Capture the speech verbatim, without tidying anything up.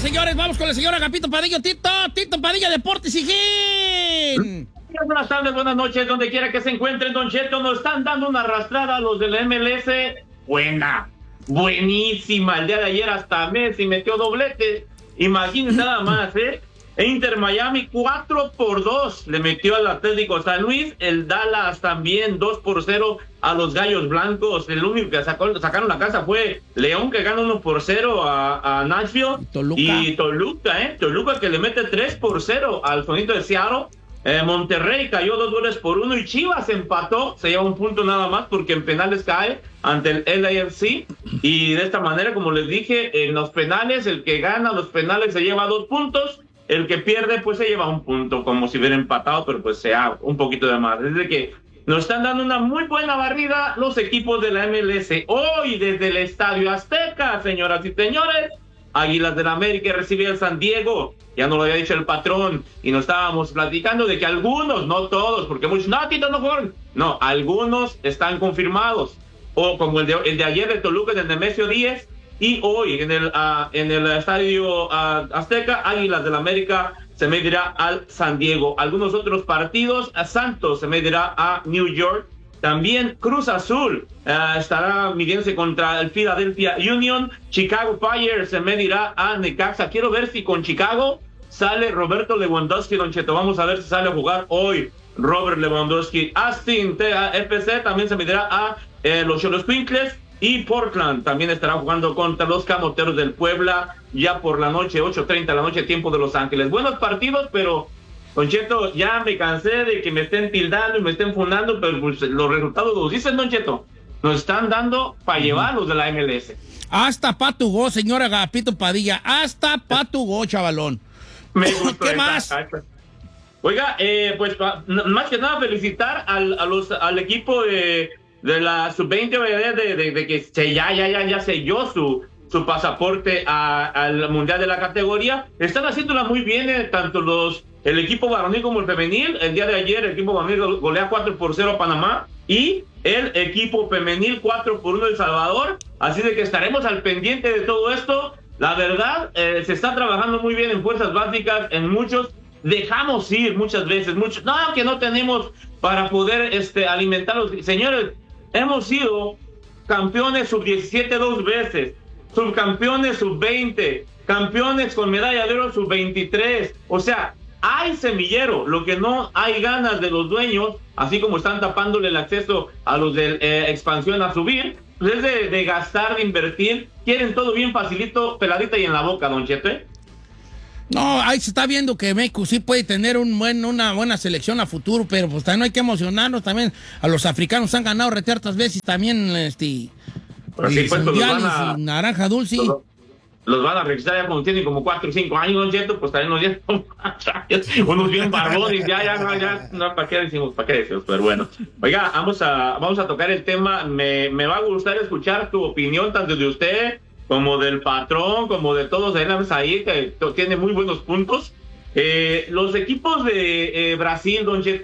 señores, vamos con el señor Agapito Padilla, Tito, Tito Padilla, Deportes y Gin. Buenas tardes, buenas noches, donde quiera que se encuentren, Don Cheto. Nos están dando una arrastrada a los del M L S. Buena, buenísima. El día de ayer hasta Messi metió doblete. Imagínense nada más, ¿eh? Inter Miami cuatro por dos le metió al Atlético San Luis. El Dallas también dos por cero a los Gallos Blancos. El único que sacó, sacaron la casa fue León, que gana uno por cero a, a Nashville. Toluca. Y Toluca, ¿eh? Toluca que le mete tres por cero al Sonito de Seattle. Eh, Monterrey cayó dos goles por uno y Chivas empató, se lleva un punto nada más porque en penales cae ante el L A F C. Y de esta manera, como les dije, en los penales, el que gana los penales se lleva dos puntos. El que pierde, pues se lleva un punto, como si hubiera empatado, pero pues sea un poquito de más. Desde que nos están dando una muy buena barrida los equipos de la M L S. Hoy, desde el Estadio Azteca, señoras y señores, Águilas del América recibe al San Diego. Ya nos lo había dicho el patrón, y nos estábamos platicando de que algunos, no todos, porque muchos, no, Tito, no juegan. No, algunos están confirmados. O como el de, el de ayer de Toluca, en el Nemesio diez. Y hoy en el, uh, en el Estadio uh, Azteca, Águilas del América se medirá al San Diego. Algunos otros partidos, a Santos se medirá a New York. También Cruz Azul uh, estará midiéndose contra el Philadelphia Union. Chicago Fire se medirá a Necaxa. Quiero ver si con Chicago sale Roberto Lewandowski, Don Cheto. Vamos a ver si sale a jugar hoy Robert Lewandowski. Austin F C también se medirá a eh, los Xolos Quincles. Y Portland también estará jugando contra los Camoteros del Puebla ya por la noche, ocho treinta de la noche, tiempo de Los Ángeles. Buenos partidos, pero, Don Cheto, ya me cansé de que me estén tildando y me estén fundando, pero pues, los resultados los dicen, Don Cheto. Nos están dando para llevar los de la M L S. Hasta pa' tu go, señor Agapito Padilla. Hasta pa' tu go, chavalón. Me gustó. ¿Qué esa, más? esa. Oiga, eh, pues más que nada felicitar al, a los, al equipo de... de la sub veinte, de, de, de, de que se, ya, ya, ya, ya selló su, su pasaporte a, al mundial de la categoría. Están haciéndola muy bien, eh, tanto los el equipo varonil como el femenil. El día de ayer el equipo varonil golea cuatro por cero a Panamá y el equipo femenil cuatro por uno a El Salvador. Así de que estaremos al pendiente de todo esto. La verdad, eh, se está trabajando muy bien en fuerzas básicas, en muchos. Dejamos ir muchas veces, muchos, no, que no tenemos para poder este, alimentarlos. Señores, hemos sido campeones sub diecisiete dos veces, subcampeones sub veinte, campeones con medalla de oro sub veintitrés. O sea, hay semillero. Lo que no hay ganas de los dueños, así como están tapándole el acceso a los de eh, expansión a subir, pues es de, de gastar, de invertir. Quieren todo bien facilito, peladita y en la boca, Don Cheto, ¿eh? No, ahí se está viendo que México sí puede tener un buen, una buena selección a futuro, pero pues también no hay que emocionarnos. También a los africanos han ganado reteartas veces también este, pues sí, pues, mundiales los van a, y naranja dulce. Los, los van a registrar ya como tienen como cuatro o cinco años, Don Cheto, pues también nos llevan unos bien barbones, ya, ya, ya, ya, no, ¿para qué decimos? ¿Para qué decimos? Pero bueno, oiga, vamos a, vamos a tocar el tema. Me, me va a gustar escuchar tu opinión, tanto de usted como del patrón, como de todos ahí, que tiene muy buenos puntos. Eh, los equipos de eh, Brasil, Don Cheto,